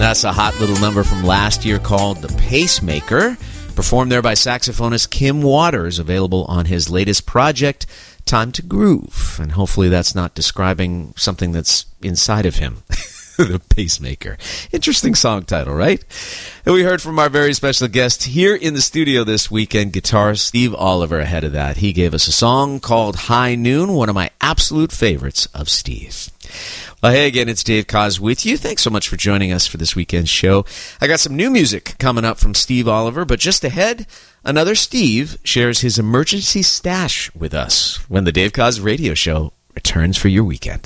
That's a hot little number from last year called The Pacemaker, performed there by saxophonist Kim Waters, available on his latest project, Time to Groove. And hopefully that's not describing something that's inside of him. The Pacemaker. Interesting song title, right? And we heard from our very special guest here in the studio this weekend, guitarist Steve Oliver. Ahead of that, he gave us a song called High Noon, one of my absolute favorites of Steve. Well, hey again, it's Dave Koz with you. Thanks so much for joining us for this weekend's show. I got some new music coming up from Steve Oliver, but just ahead, another Steve shares his emergency stash with us when the Dave Koz Radio Show returns for your weekend.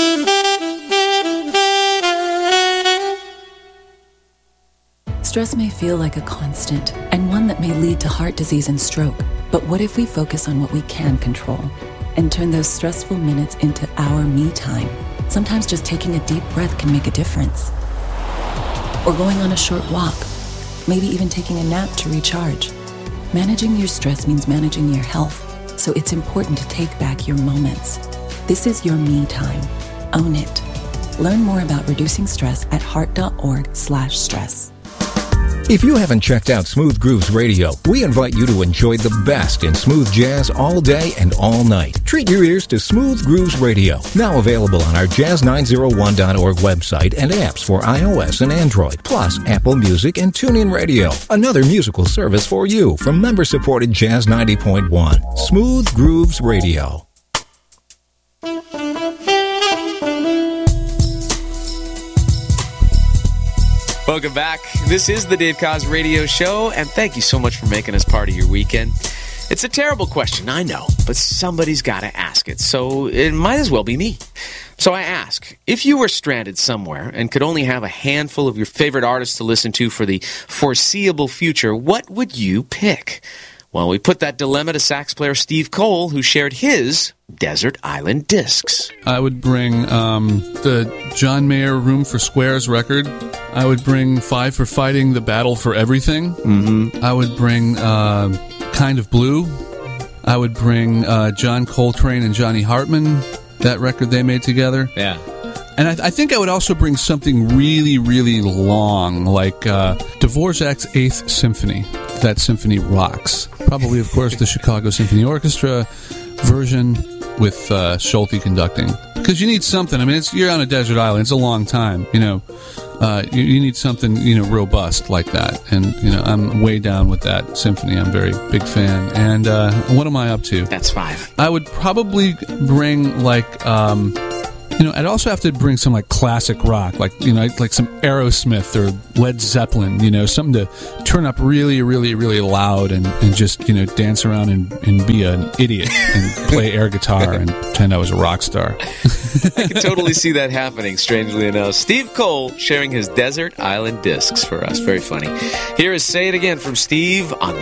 Stress may feel like a constant, and one that may lead to heart disease and stroke. But what if we focus on what we can control and turn those stressful minutes into our me time? Sometimes just taking a deep breath can make a difference. Or going on a short walk, maybe even taking a nap to recharge. Managing your stress means managing your health, so it's important to take back your moments. This is your me time. Own it. Learn more about reducing stress at heart.org/stress. If you haven't checked out Smooth Grooves Radio, we invite you to enjoy the best in smooth jazz all day and all night. Treat your ears to Smooth Grooves Radio, now available on our jazz901.org website and apps for iOS and Android, plus Apple Music and TuneIn Radio. Another musical service for you from member-supported Jazz 90.1. Smooth Grooves Radio. Welcome back. This is the Dave Koz Radio Show, and thank you so much for making us part of your weekend. It's a terrible question, I know, but somebody's got to ask it, so it might as well be me. So I ask, if you were stranded somewhere and could only have a handful of your favorite artists to listen to for the foreseeable future, what would you pick? Well, we put that dilemma to sax player Steve Cole, who shared his Desert Island Discs. I would bring the John Mayer Room for Squares record. I would bring Five for Fighting, The Battle for Everything. Mm-hmm. I would bring Kind of Blue. I would bring John Coltrane and Johnny Hartman, that record they made together. Yeah. And I think I would also bring something really, really long, like Dvorak's Eighth Symphony. That symphony rocks. Probably, of course, the Chicago Symphony Orchestra version with Schulte conducting. Because you need something. I mean, you're on a desert island. It's a long time, you know. You need something, robust like that. And, I'm way down with that symphony. I'm a very big fan. And what am I up to? That's 5. I would probably bring, I'd also have to bring some, classic rock, like some Aerosmith or Led Zeppelin, something to turn up really, really, really loud and just, dance around and be an idiot and play air guitar and pretend I was a rock star. I can totally see that happening, strangely enough. Steve Cole sharing his Desert Island Discs for us. Very funny. Here is Say It Again from Steve on